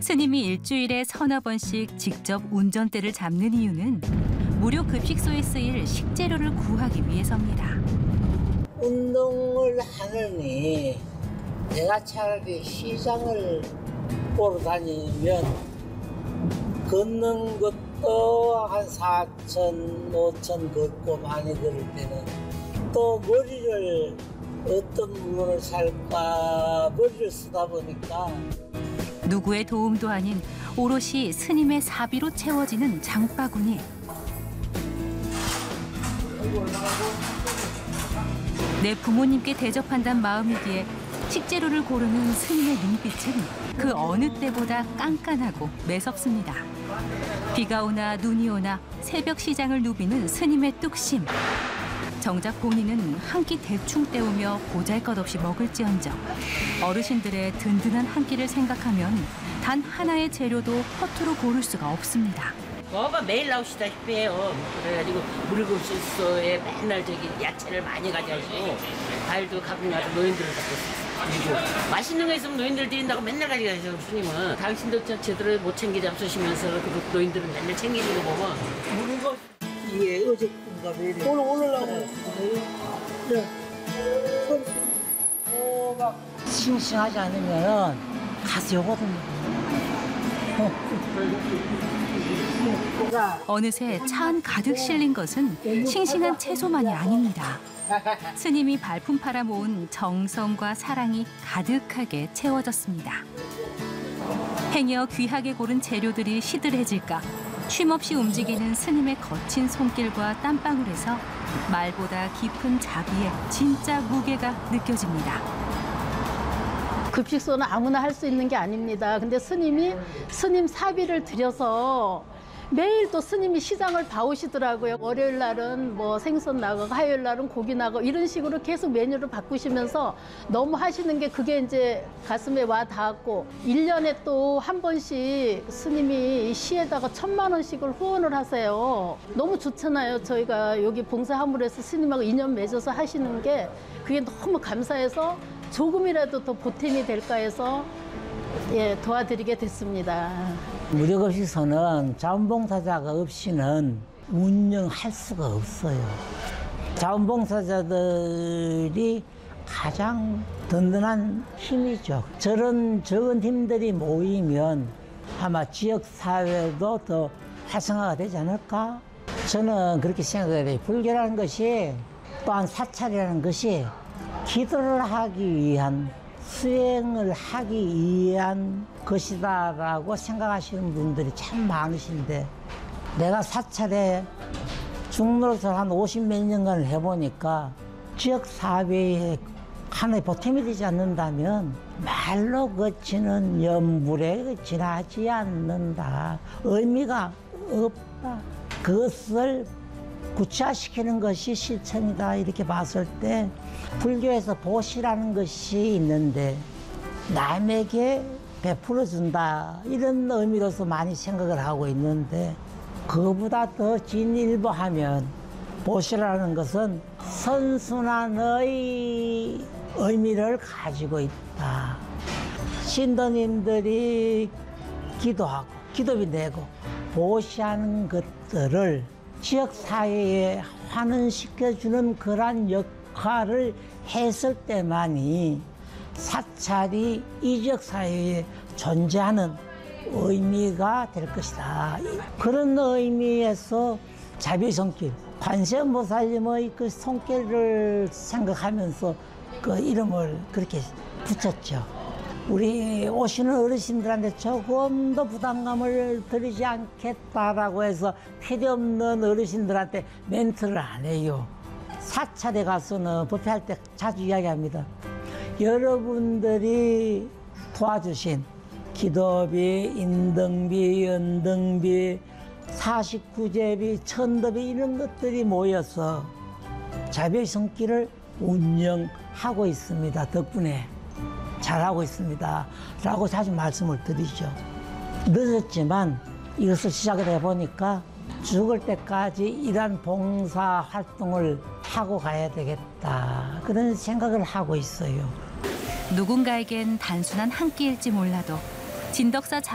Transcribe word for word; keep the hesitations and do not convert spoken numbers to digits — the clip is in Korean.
스님이 일주일에 서너 번씩 직접 운전대를 잡는 이유는 무료 급식소에 쓰일 식재료를 구하기 위해서입니다. 운동을 하느니 내가 차라리 시장을 보러 다니면 걷는 것도 한 사천, 오천 걷고 많이 걸을 때는 또 머리를 어떤 물건을 살까 머리를 쓰다 보니까 누구의 도움도 아닌 오롯이 스님의 사비로 채워지는 장바구니. 내 부모님께 대접한다는 마음이기에 식재료를 고르는 스님의 눈빛은 그 어느 때보다 깐깐하고 매섭습니다. 비가 오나 눈이 오나 새벽 시장을 누비는 스님의 뚝심. 정작 본인은 한 끼 대충 때우며 보잘것없이 먹을지언정 어르신들의 든든한 한 끼를 생각하면 단 하나의 재료도 허투루 고를 수가 없습니다. 뭐가 매일 나오시다시피 해요. 그래가지고 물급식소에 맨날 저기 야채를 많이 가져가시고 과일도 가끔 가서 노인들을 갖고 드리고 맛있는 거 있으면 노인들 드린다고 맨날 가져가시고 스님은 당신도 저 제대로 못 챙기 잡수시면서 그 노인들은 맨날 챙기는 거 보면 물건 이게 어제인가 매일 오늘 오늘라고 네. 어, 막 싱싱하지 않으면 가서 오거든요. 어느새 차 안 가득 실린 것은 싱싱한 채소만이 아닙니다. 스님이 발품 팔아 모은 정성과 사랑이 가득하게 채워졌습니다. 행여 귀하게 고른 재료들이 시들해질까 쉼없이 움직이는 스님의 거친 손길과 땀방울에서 말보다 깊은 자비의 진짜 무게가 느껴집니다. 급식소는 아무나 할 수 있는 게 아닙니다. 근데 스님이 스님 사비를 들여서 매일 또 스님이 시장을 봐오시더라고요. 월요일 날은 뭐 생선 나가고 화요일 날은 고기 나가고 이런 식으로 계속 메뉴를 바꾸시면서 너무 하시는 게 그게 이제 가슴에 와 닿았고 일 년에 또 한 번씩 스님이 시에다가 천만 원씩을 후원을 하세요. 너무 좋잖아요. 저희가 여기 봉사화물에서 스님하고 인연 맺어서 하시는 게 그게 너무 감사해서 조금이라도 더 보탬이 될까 해서 예, 도와드리게 됐습니다. 무료급식소는 자원봉사자가 없이는 운영할 수가 없어요. 자원봉사자들이 가장 든든한 힘이죠. 저런 적은 힘들이 모이면 아마 지역사회도 더 활성화가 되지 않을까? 저는 그렇게 생각해요. 불교라는 것이 또한 사찰이라는 것이 기도를 하기 위한 수행을 하기 위한 것이다라고 생각하시는 분들이 참 많으신데 내가 사찰에 중노릇을 한 오십 몇 년간을 해보니까 지역 사회에 하나의 보탬이 되지 않는다면 말로 그치는 연불에 지나지 않는다. 의미가 없다. 그것을 구체화시키는 것이 실천이다 이렇게 봤을 때 불교에서 보시라는 것이 있는데 남에게 베풀어준다 이런 의미로서 많이 생각을 하고 있는데 그보다 더 진일보하면 보시라는 것은 선순환의 의미를 가지고 있다. 신도님들이 기도하고 기도비 내고 보시하는 것들을 지역사회에 환원시켜주는 그러한 역할을 했을 때만이 사찰이 이 지역사회에 존재하는 의미가 될 것이다. 그런 의미에서 자비의 손길, 관세음보살님의 그 손길을 생각하면서 그 이름을 그렇게 붙였죠. 우리 오시는 어르신들한테 조금 더 부담감을 드리지 않겠다라고 해서 필요 없는 어르신들한테 멘트를 안 해요. 사찰에 가서는 법회할 때 자주 이야기합니다. 여러분들이 도와주신 기도비, 인등비, 연등비, 사십구제비, 천도비 이런 것들이 모여서 자비의 손길을 운영하고 있습니다. 덕분에. 잘하고 있습니다. 라고 자주 말씀을 드리죠. 늦었지만 이것을 시작을 해보니까 죽을 때까지 이러한 봉사 활동을 하고 가야 되겠다. 그런 생각을 하고 있어요. 누군가에겐 단순한 한 끼일지 몰라도 진덕사